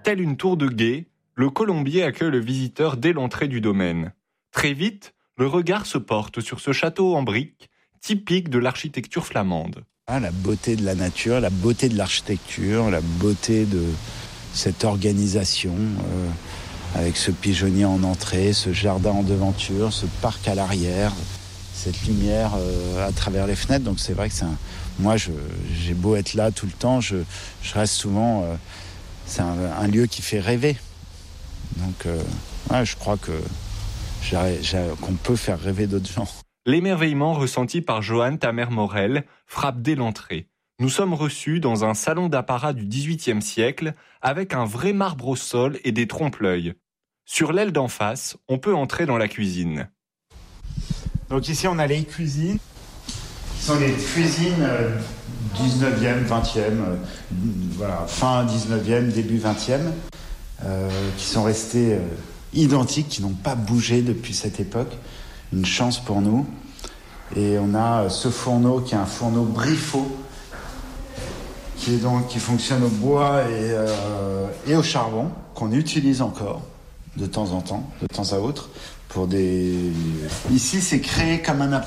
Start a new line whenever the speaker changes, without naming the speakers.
Tel une tour de guet, le colombier accueille le visiteur dès l'entrée du domaine. Très vite, le regard se porte sur ce château en briques, typique de l'architecture flamande.
La beauté de la nature, la beauté de l'architecture, la beauté de cette organisation, avec ce pigeonnier en entrée, ce jardin en devanture, ce parc à l'arrière, cette lumière à travers les fenêtres. Donc c'est vrai que moi, j'ai beau être là tout le temps, je reste souvent... c'est un lieu qui fait rêver. Donc je crois qu'on peut faire rêver d'autres gens.
L'émerveillement ressenti par Johann Tamer-Morel frappe dès l'entrée. Nous sommes reçus dans un salon d'apparat du XVIIIe siècle avec un vrai marbre au sol et des trompe-l'œil. Sur l'aile d'en face, on peut entrer dans la cuisine.
Donc ici, on a les cuisines. Ce sont les cuisines 19e, 20e, fin 19e, début 20e, qui sont restées identiques, qui n'ont pas bougé depuis cette époque. Une chance pour nous. Et on a ce fourneau qui est un fourneau Briffaut, qui fonctionne au bois et au charbon, qu'on utilise encore de temps à autre. Ici, c'est créé comme un appareil.